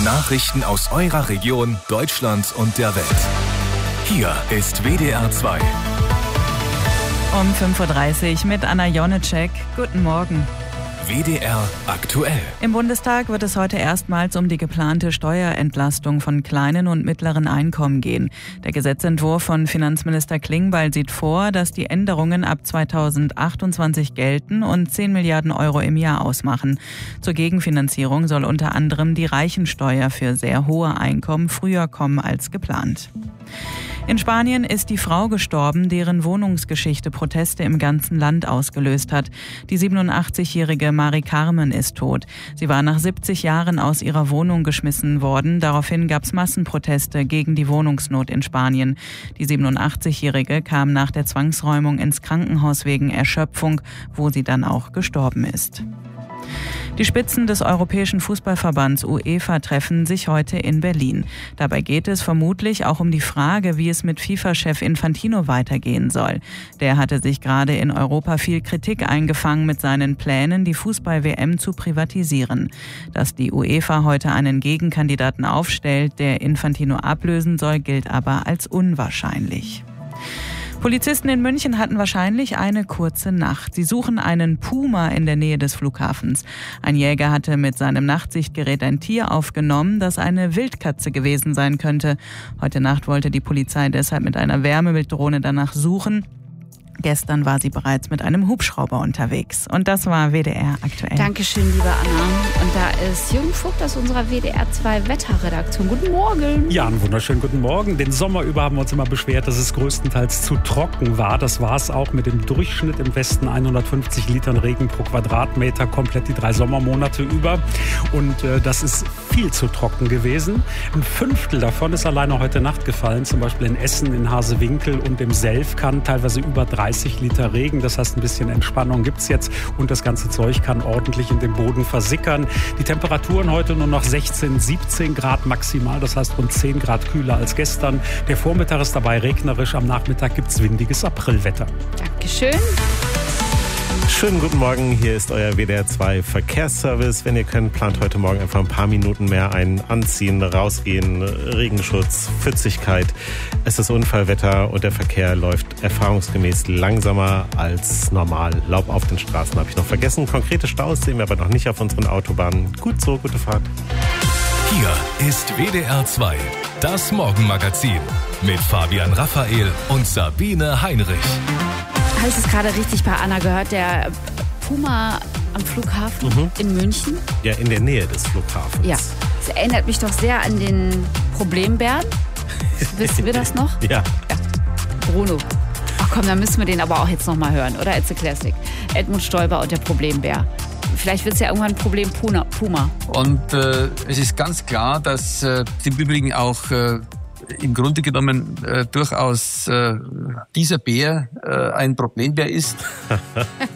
Nachrichten aus eurer Region, Deutschland und der Welt. Hier ist WDR 2. Um 5.30 Uhr mit Anna Jonecek. Guten Morgen. WDR aktuell. Im Bundestag wird es heute erstmals um die geplante Steuerentlastung von kleinen und mittleren Einkommen gehen. Der Gesetzentwurf von Finanzminister Klingbeil sieht vor, dass die Änderungen ab 2028 gelten und 10 Milliarden Euro im Jahr ausmachen. Zur Gegenfinanzierung soll unter anderem die Reichensteuer für sehr hohe Einkommen früher kommen als geplant. In Spanien ist die Frau gestorben, deren Wohnungsgeschichte Proteste im ganzen Land ausgelöst hat. Die 87-jährige Mari Carmen ist tot. Sie war nach 70 Jahren aus ihrer Wohnung geschmissen worden. Daraufhin gab es Massenproteste gegen die Wohnungsnot in Spanien. Die 87-jährige kam nach der Zwangsräumung ins Krankenhaus wegen Erschöpfung, wo sie dann auch gestorben ist. Die Spitzen des Europäischen Fußballverbands UEFA treffen sich heute in Berlin. Dabei geht es vermutlich auch um die Frage, wie es mit FIFA-Chef Infantino weitergehen soll. Der hatte sich gerade in Europa viel Kritik eingefangen mit seinen Plänen, die Fußball-WM zu privatisieren. Dass die UEFA heute einen Gegenkandidaten aufstellt, der Infantino ablösen soll, gilt aber als unwahrscheinlich. Polizisten in München hatten wahrscheinlich eine kurze Nacht. Sie suchen einen Puma in der Nähe des Flughafens. Ein Jäger hatte mit seinem Nachtsichtgerät ein Tier aufgenommen, das eine Wildkatze gewesen sein könnte. Heute Nacht wollte die Polizei deshalb mit einer Wärmebilddrohne danach suchen. Gestern war sie bereits mit einem Hubschrauber unterwegs. Und das war WDR aktuell. Dankeschön, liebe Anna. Und da ist Jürgen Vogt aus unserer WDR 2 Wetterredaktion. Guten Morgen. Ja, einen wunderschönen guten Morgen. Den Sommer über haben wir uns immer beschwert, dass es größtenteils zu trocken war. Das war es auch mit dem Durchschnitt im Westen 150 Litern Regen pro Quadratmeter komplett die 3 Sommermonate über. Und das ist viel zu trocken gewesen. Ein Fünftel davon ist alleine heute Nacht gefallen. Zum Beispiel in Essen, in Hasewinkel und im Self kann teilweise über 30 Liter Regen. Das heißt, ein bisschen Entspannung gibt es jetzt und das ganze Zeug kann ordentlich in den Boden versickern. Die Temperaturen heute nur noch 16, 17 Grad maximal. Das heißt, rund 10 Grad kühler als gestern. Der Vormittag ist dabei regnerisch. Am Nachmittag gibt es windiges Aprilwetter. Dankeschön. Schönen guten Morgen, hier ist euer WDR 2 Verkehrsservice. Wenn ihr könnt, plant heute Morgen einfach ein paar Minuten mehr ein. Anziehen, rausgehen, Regenschutz, Pfützigkeit. Es ist Unfallwetter und der Verkehr läuft erfahrungsgemäß langsamer als normal. Laub auf den Straßen habe ich noch vergessen. Konkrete Staus sehen wir aber noch nicht auf unseren Autobahnen. Gut so, gute Fahrt. Hier ist WDR 2, das Morgenmagazin mit Fabian Raphael und Sabine Heinrich. Habe ich es gerade richtig bei Anna gehört? Der Puma am Flughafen in München? Ja, in der Nähe des Flughafens. Ja, das erinnert mich doch sehr an den Problembären. Wissen wir das noch? Ja. Bruno. Ach komm, dann müssen wir den aber auch jetzt noch mal hören, oder? It's a Classic. Edmund Stoiber und der Problembär. Vielleicht wird es ja irgendwann ein Problem Puma. Und es ist ganz klar, dass im Übrigen auch im Grunde genommen durchaus dieser Bär ein Problembär ist.